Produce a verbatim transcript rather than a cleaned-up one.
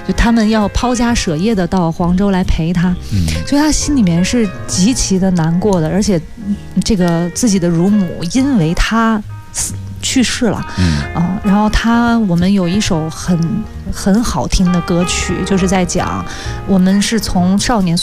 就他们要抛家舍业的到黄州来陪他， 嗯， 所以他心里面是极其的难过的，而且这个自己的乳母因为他死去世了， 嗯啊，然后他我们有一首很很好听的歌曲，就是在讲我们是从少年